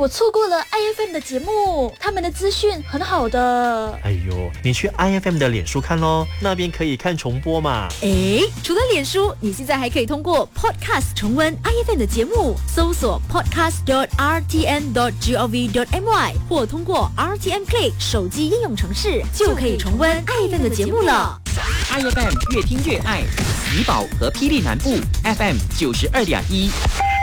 我错过了 IFM 的节目，他们的资讯很好的。 哎呦，你去 IFM 的脸书看咯，那边可以看重播嘛。 诶，除了脸书，你现在还可以通过 Podcast 重温 IFM 的节目，搜索 podcast.rtn.gov.my 或通过 RTN Play 手机应用程式，就可以重温 IFM 的节目了。 IFM 越听越爱，怡保和霹雳南部 FM 92.1。